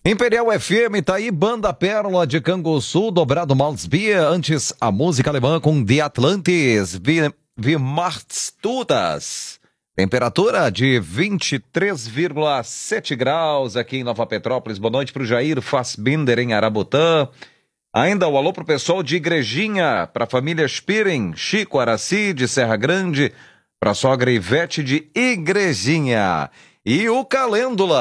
Imperial FM, tá aí, Banda Pérola de Canguçu, dobrado Malzbier, antes a música alemã com The Atlantis, Vi Macht's Tudas. Temperatura de 23,7 graus aqui em Nova Petrópolis. Boa noite pro Jair Fassbinder em Arabutã. Ainda o alô pro pessoal de Igrejinha, pra família Spiren, Chico Araci de Serra Grande, pra sogra Ivete de Igrejinha. E o Calêndula.